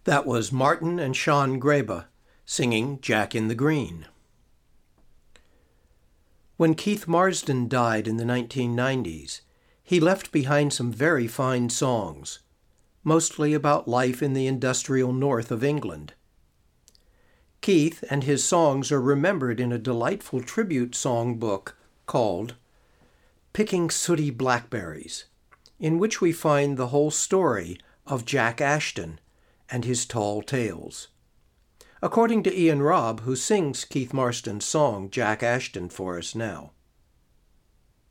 That was Martin and Sean Greba singing Jack in the Green. When Keith Marsden died in the 1990s, he left behind some very fine songs, mostly about life in the industrial north of England. Keith and his songs are remembered in a delightful tribute song book called Picking Sooty Blackberries, in which we find the whole story of Jack Ashton and his tall tales. According to Ian Robb, who sings Keith Marsden's song Jack Ashton for us now.